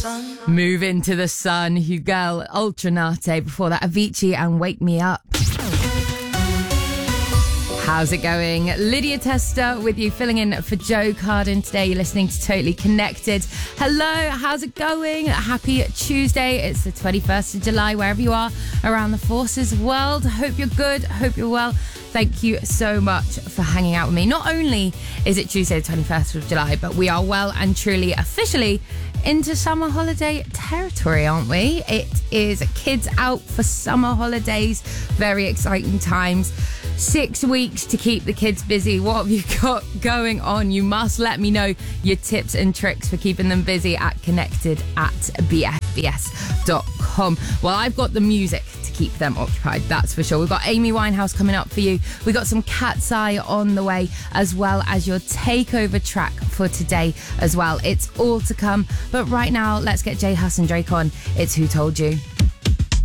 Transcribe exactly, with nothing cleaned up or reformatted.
Move into the sun, Hugel, Ultranate. Before that, Avicii and Wake Me Up. How's it going? Lydia Tester with you, filling in for Joe Carden today. You're listening to Totally Connected. Hello, how's it going? Happy Tuesday. It's the twenty-first of July, wherever you are around the forces world. Hope you're good. Hope you're well. Thank you so much for hanging out with me. Not only is it Tuesday the twenty-first of July, but we are well and truly officially into summer holiday territory, aren't we? It is kids out for summer holidays. Very exciting times. Six weeks to keep the kids busy. What have you got going on? You must let me know your tips and tricks for keeping them busy at connected at b f b s dot com. Well, I've got the music to keep them occupied, that's for sure. We've got Amy Winehouse coming up for you. We've got some Cat's Eye on the way, as well as your takeover track for today as well. It's all to come. But right now, let's get J Huss and Drake on. It's Who Told You.